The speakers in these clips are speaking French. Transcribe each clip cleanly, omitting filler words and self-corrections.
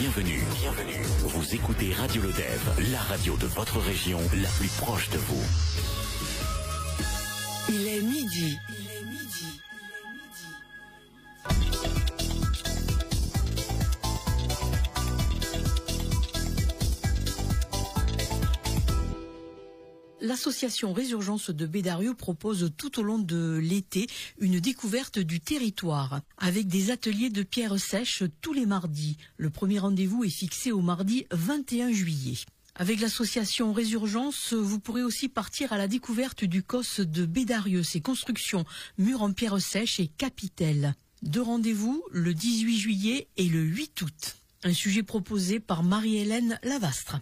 Bienvenue. Vous écoutez Radio Lodève, la radio de votre région, la plus proche de vous. Il est midi. L'association Résurgence de Bédarieux propose tout au long de l'été une découverte du territoire avec des ateliers de pierres sèches tous les mardis. Le premier rendez-vous est fixé au mardi 21 juillet. Avec l'association Résurgence, vous pourrez aussi partir à la découverte du COS de Bédarieux, ses constructions, murs en pierre sèche et capitelles. 2 rendez-vous, le 18 juillet et le 8 août. Un sujet proposé par Marie-Hélène Lavastre.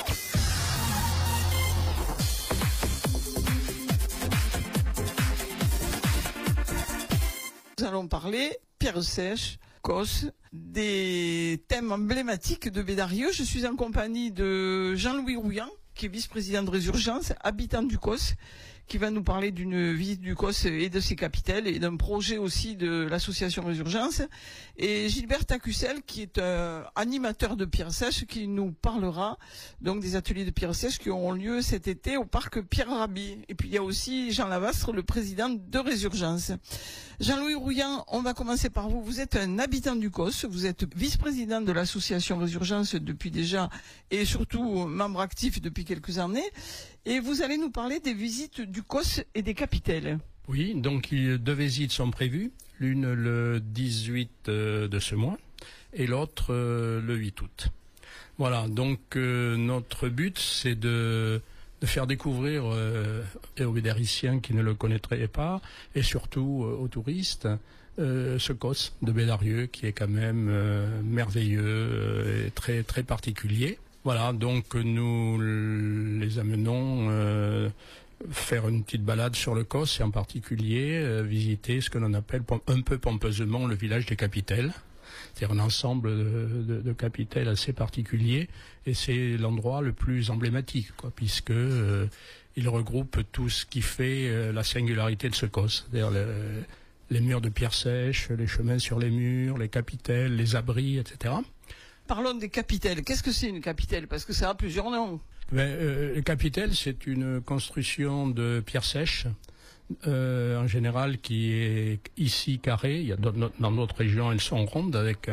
Nous allons parler pierre sèche, COS, des thèmes emblématiques de Bédarieux. Je suis en compagnie de Jean-Louis Rouillant, qui est vice-président de Résurgence, habitant du COS, qui va nous parler d'une visite du COS et de ses capitelles et d'un projet aussi de l'association Résurgence. Et Gilbert Tacussel, qui est un animateur de pierre sèche, qui nous parlera donc des ateliers de pierre sèche qui auront lieu cet été au parc Pierre Rabhi. Et puis il y a aussi Jean Lavastre, le président de Résurgence. Jean-Louis Rouillant, on va commencer par vous. Vous êtes un habitant du COS, vous êtes vice-président de l'association Résurgence depuis déjà, et surtout membre actif depuis quelques années. Et vous allez nous parler des visites du COS et des capitelles. Oui, donc 2 visites sont prévues. L'une le 18 de ce mois et l'autre le 8 août. Voilà, donc notre but c'est de faire découvrir aux Bédariciens qui ne le connaîtraient pas et surtout aux touristes ce COS de Bédarieux qui est quand même merveilleux et très très particulier. Voilà, donc nous les amenons faire une petite balade sur le COS et en particulier visiter ce que l'on appelle un peu pompeusement le village des capitelles. C'est-à-dire un ensemble de capitelles assez particulier et c'est l'endroit le plus emblématique, puisque il regroupe tout ce qui fait la singularité de ce COS. C'est-à-dire les murs de pierre sèche, les chemins sur les murs, les capitelles, les abris, etc. Parlons des capitelles. Qu'est-ce que c'est une capitelle? Parce que ça a plusieurs noms. Les capitelles, c'est une construction de pierre sèche, en général qui est ici carrée. Il y a dans d'autres régions, elles sont rondes avec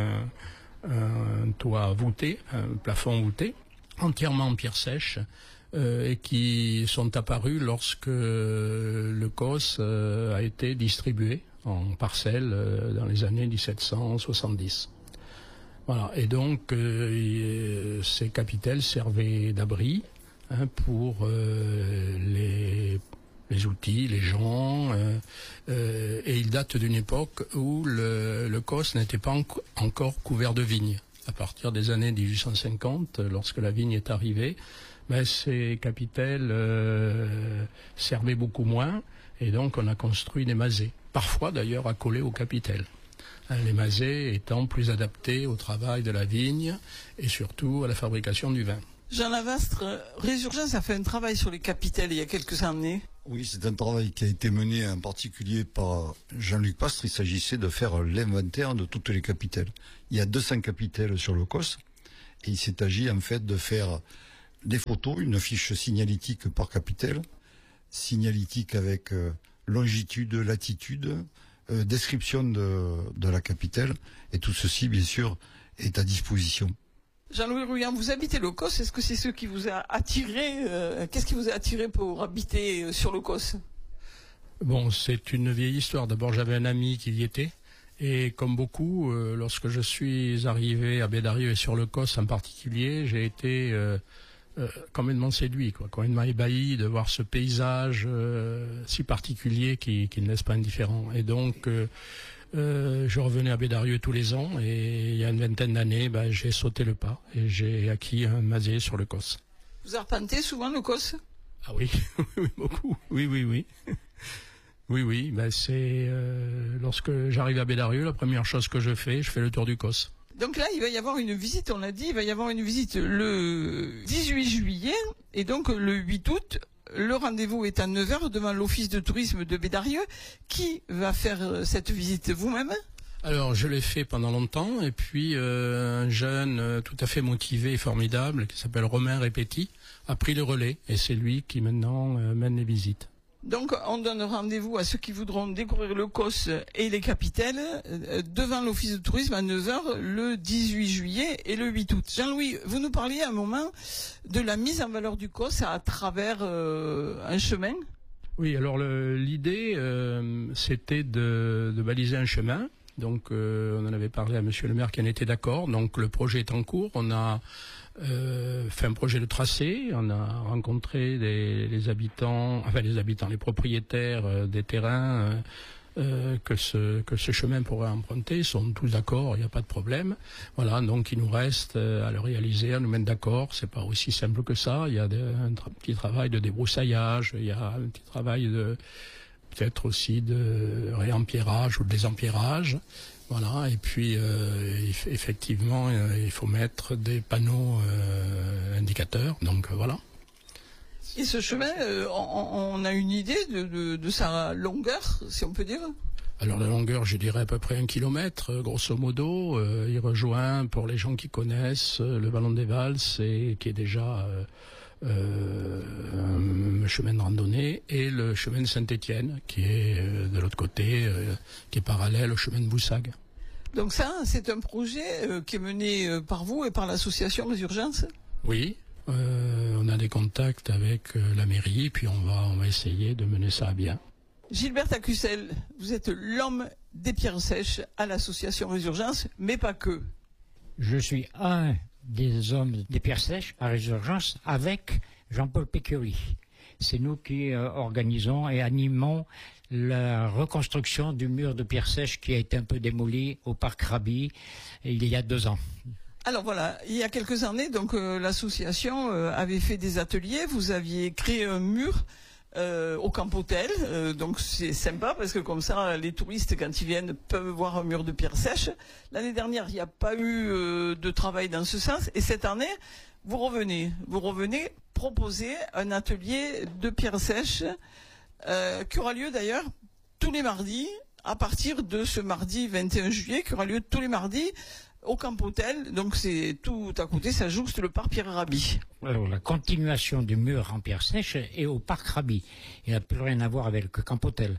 un toit voûté, un plafond voûté, entièrement en pierre sèche, et qui sont apparues lorsque le COS a été distribué en parcelles dans les années 1770. Voilà, et donc ces capitelles servaient d'abri pour les outils, les gens, et ils datent d'une époque où le COS n'était pas encore couvert de vignes. À partir des années 1850, lorsque la vigne est arrivée, ces capitelles servaient beaucoup moins, et donc on a construit des masets, parfois d'ailleurs accolés aux capitelles. Les masets étant plus adaptés au travail de la vigne et surtout à la fabrication du vin. Jean Lavastre, Résurgence a fait un travail sur les capitelles il y a quelques années. Oui, c'est un travail qui a été mené en particulier par Jean-Luc Pastre. Il s'agissait de faire l'inventaire de toutes les capitelles. Il y a 200 capitelles sur le COS et il s'est agi en fait de faire des photos, une fiche signalétique par capitelle, signalétique avec longitude, latitude, description de la capitale, et tout ceci, bien sûr, est à disposition. Jean-Louis Rouillant, vous habitez le COS, est-ce que c'est ce qui vous a attiré qu'est-ce qui vous a attiré pour habiter sur le COS? Bon, c'est une vieille histoire. D'abord, j'avais un ami qui y était, et comme beaucoup, lorsque je suis arrivé à Bédarieux et sur le COS en particulier, j'ai été complètement séduit, complètement ébahi de voir ce paysage si particulier qui ne laisse pas indifférent. Et donc je revenais à Bédarieux tous les ans et il y a une vingtaine d'années, j'ai sauté le pas et j'ai acquis un maset sur le COS. Vous arpentez souvent le COS? Ah oui, oui, beaucoup. Oui. Oui, c'est lorsque j'arrive à Bédarieux, la première chose que je fais le tour du COS. Donc là, il va y avoir une visite, on l'a dit, il va y avoir une visite le 18 juillet et donc le 8 août. Le rendez-vous est à 9h devant l'office de tourisme de Bédarieux. Qui va faire cette visite? Vous-même? Alors, je l'ai fait pendant longtemps, et puis un jeune tout à fait motivé et formidable, qui s'appelle Romain Répéty, a pris le relais, et c'est lui qui maintenant mène les visites. Donc, on donne rendez-vous à ceux qui voudront découvrir le COS et les capitelles devant l'Office de tourisme à 9h le 18 juillet et le 8 août. Jean-Louis, vous nous parliez à un moment de la mise en valeur du COS à travers un chemin. Oui, alors l'idée, c'était de baliser un chemin. Donc, on en avait parlé à Monsieur le maire qui en était d'accord. Donc, le projet est en cours. On a fait un projet de tracé. On a rencontré les propriétaires des terrains que ce chemin pourrait emprunter. Ils sont tous d'accord, il n'y a pas de problème. Voilà, donc il nous reste à le réaliser, à nous mettre d'accord. C'est pas aussi simple que ça. Il y a un petit travail de débroussaillage, il y a un petit travail peut-être aussi de réempierrage ou de désempierrage. Voilà, et puis effectivement, il faut mettre des panneaux indicateurs. Donc voilà. Et ce chemin, on a une idée de sa longueur, si on peut dire? Alors la longueur, je dirais à peu près 1 kilomètre, grosso modo. Il rejoint, pour les gens qui connaissent, le Vallon des Valses, qui est déjà un chemin de randonnée, et le chemin de Saint-Étienne, qui est de l'autre côté, qui est parallèle au chemin de Boussague. Donc ça, c'est un projet qui est mené par vous et par l'association Résurgence? Oui. On a des contacts avec la mairie, puis on va essayer de mener ça à bien. Gilbert Tacussel, vous êtes l'homme des pierres sèches à l'association Résurgence, mais pas que. Je suis un des hommes des pierres sèches à Résurgence avec Jean-Paul Pécurie. C'est nous qui organisons et animons la reconstruction du mur de pierres sèches qui a été un peu démoli au parc Rabi il y a 2 ans. Alors voilà, il y a quelques années, donc l'association avait fait des ateliers. Vous aviez créé un mur au Camp Hôtel, donc c'est sympa parce que comme ça, les touristes quand ils viennent peuvent voir un mur de pierres sèches. L'année dernière, il n'y a pas eu de travail dans ce sens, et cette année, vous revenez proposer un atelier de pierres sèches qui aura lieu d'ailleurs tous les mardis à partir de ce mardi 21 juillet, qui aura lieu tous les mardis au Camp Hôtel, donc c'est tout à côté, ça jouxte le parc Pierre Rabhi. Alors la continuation du mur en pierre sèche est au parc Rabhi. Il n'a plus rien à voir avec le Camp Hôtel.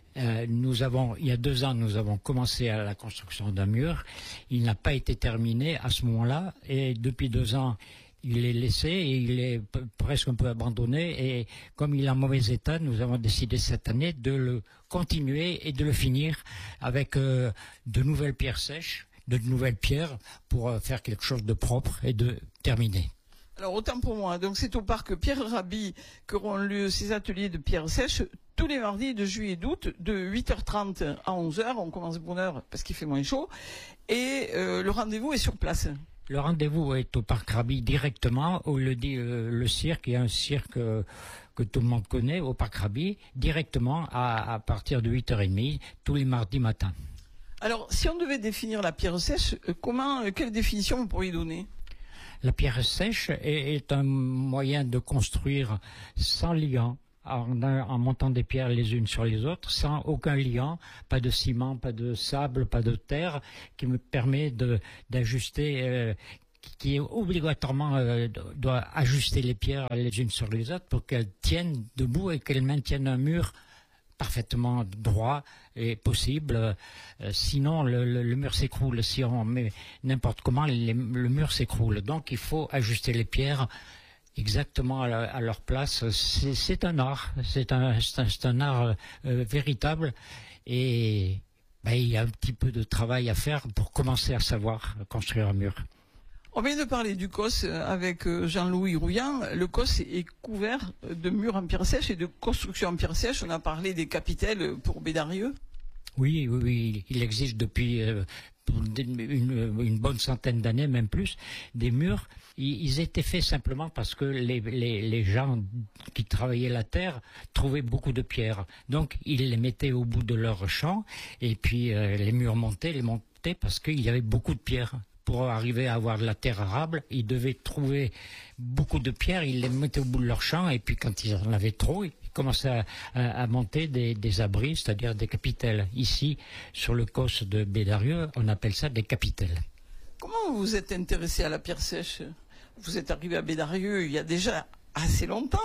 Il y a 2 ans, nous avons commencé à la construction d'un mur. Il n'a pas été terminé à ce moment-là, et depuis 2 ans, il est laissé et il est presque un peu abandonné, et comme il est en mauvais état, nous avons décidé cette année de le continuer et de le finir avec de nouvelles pierres sèches, de nouvelles pierres pour faire quelque chose de propre et de terminer. Alors autant pour moi, donc c'est au parc Pierre Rabhi qu'auront lieu ces ateliers de pierres sèches tous les mardis de juillet et d'août de 8h30 à 11h. On commence bonne heure parce qu'il fait moins chaud, et le rendez-vous est sur place. Le rendez-vous est au parc Rabhi directement, où le cirque, il y a un cirque que tout le monde connaît au parc Rabhi, directement à partir de 8h30 tous les mardis matins. Alors, si on devait définir la pierre sèche, quelle définition vous pourriez donner? La pierre sèche est un moyen de construire sans liant, en montant des pierres les unes sur les autres, sans aucun liant, pas de ciment, pas de sable, pas de terre, qui me permet d'ajuster, qui obligatoirement doit ajuster les pierres les unes sur les autres pour qu'elles tiennent debout et qu'elles maintiennent un mur parfaitement droit et possible. Sinon le mur s'écroule. Si on met n'importe comment, le mur s'écroule. Donc il faut ajuster les pierres exactement à leur place. C'est un art, c'est un art véritable, et il y a un petit peu de travail à faire pour commencer à savoir construire un mur. On vient de parler du COS avec Jean-Louis Rouillant. Le COS est couvert de murs en pierre sèche et de constructions en pierre sèche. On a parlé des capitelles pour Bédarieux. Oui, il existe depuis une bonne centaine d'années, même plus, des murs. Ils étaient faits simplement parce que les gens qui travaillaient la terre trouvaient beaucoup de pierres. Donc, ils les mettaient au bout de leur champ, et puis les murs montaient parce qu'il y avait beaucoup de pierres. pour arriver à avoir de la terre arable, ils devaient trouver beaucoup de pierres, ils les mettaient au bout de leur champ, et puis quand ils en avaient trop, ils commençaient à monter des abris, c'est-à-dire des capitelles. Ici, sur le COS de Bédarieux, on appelle ça des capitelles. Comment vous vous êtes intéressé à la pierre sèche? Vous êtes arrivé à Bédarieux il y a déjà assez longtemps,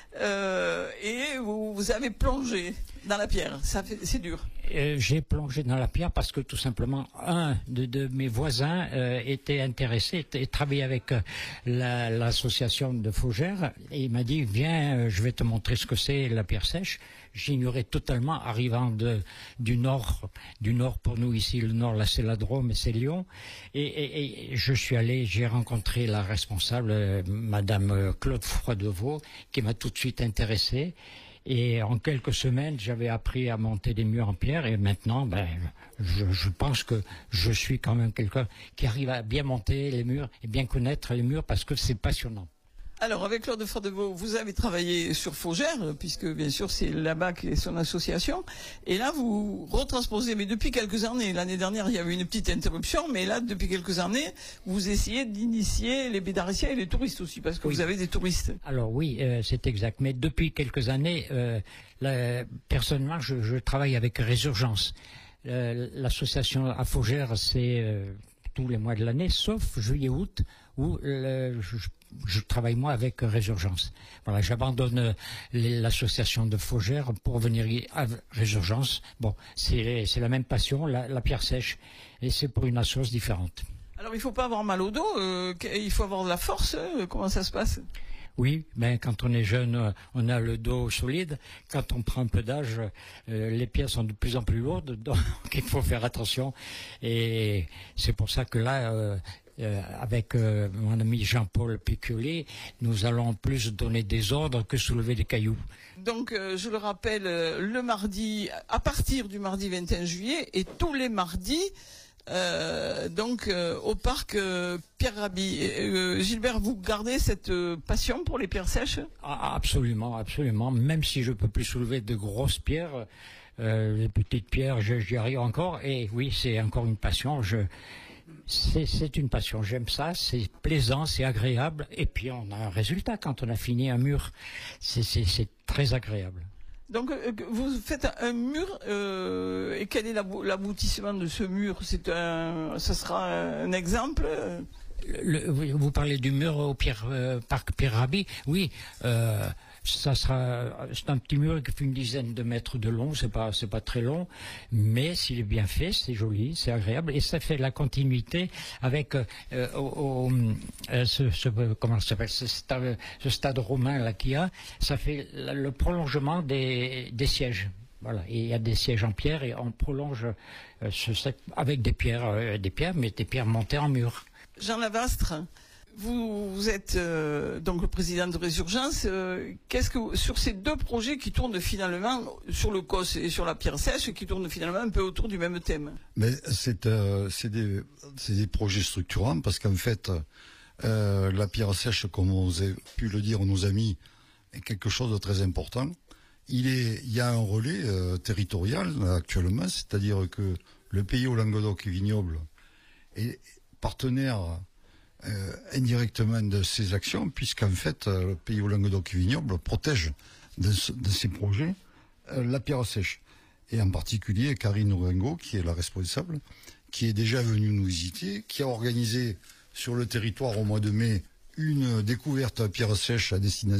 et vous avez plongé dans la pierre. C'est dur. J'ai plongé dans la pierre parce que tout simplement un de mes voisins était intéressé et travaillait avec l'association de Faugères, et il m'a dit viens, je vais te montrer ce que c'est la pierre sèche. J'ignorais totalement, arrivant du nord pour nous ici, le nord là c'est la Drôme et c'est Lyon, et je suis allé, j'ai rencontré la responsable, Madame Claude Froidevaux, qui m'a tout de suite intéressé. Et en quelques semaines, j'avais appris à monter des murs en pierre, et maintenant, je pense que je suis quand même quelqu'un qui arrive à bien monter les murs et bien connaître les murs parce que c'est passionnant. Alors, avec Claude Froidevaux, vous avez travaillé sur Faugères, puisque bien sûr c'est là-bas qu'est son association, et là vous retransposez, mais depuis quelques années, l'année dernière il y avait une petite interruption, mais là depuis quelques années, vous essayez d'initier les bédarissiens et les touristes aussi, parce que oui, vous avez des touristes. Alors oui, c'est exact, mais depuis quelques années, personnellement je travaille avec Résurgence. L'association à Faugères, c'est tous les mois de l'année, sauf juillet-août, où je travaille moi avec Résurgence. Voilà, j'abandonne l'association de Faugères pour venir à Résurgence. Bon, c'est la même passion, la pierre sèche, et c'est pour une association différente. Alors il ne faut pas avoir mal au dos, il faut avoir de la force, comment ça se passe? Oui, ben quand on est jeune, on a le dos solide. Quand on prend un peu d'âge, les pierres sont de plus en plus lourdes, donc il faut faire attention. Et c'est pour ça que là, avec mon ami Jean-Paul Piccoli, nous allons plus donner des ordres que soulever des cailloux. Donc, je le rappelle, le mardi, à partir du mardi 21 juillet, et tous les mardis, au parc Pierre Rabhi. Gilbert, vous gardez cette passion pour les pierres sèches? Absolument, absolument. Même si je peux plus soulever de grosses pierres, les petites pierres, j'y arrive encore. Et oui, c'est encore une passion. C'est une passion. J'aime ça. C'est plaisant, c'est agréable. Et puis on a un résultat quand on a fini un mur. C'est très agréable. Donc, vous faites un mur, et quel est l'aboutissement de ce mur? Ce sera un exemple? Vous parlez du mur au parc Pierre Rabhi? Oui, c'est un petit mur qui fait une dizaine de mètres de long, c'est pas très long, mais s'il est bien fait, c'est joli, c'est agréable, et ça fait la continuité avec comment ça s'appelle, ce stade romain là qu'il y a, ça fait le prolongement des sièges. Voilà, et il y a des sièges en pierre et on prolonge avec des pierres, mais des pierres montées en mur. Jean Lavastre, vous êtes donc le président de Résurgence. Qu'est-ce que sur ces deux projets qui tournent finalement sur le COS et sur la pierre sèche, qui tournent finalement un peu autour du même thème? Mais c'est des projets structurants parce qu'en fait, la pierre sèche, comme on a pu le dire nos amis, est quelque chose de très important. Il y a un relais territorial actuellement, c'est-à-dire que le pays au Languedoc et Vignoble est partenaire indirectement de ces actions, puisqu'en fait, le pays au Languedoc et Vignoble protège de ces projets la pierre sèche. Et en particulier, Karine Orengo, qui est la responsable, qui est déjà venue nous visiter, qui a organisé sur le territoire au mois de mai une découverte à pierre sèche à destination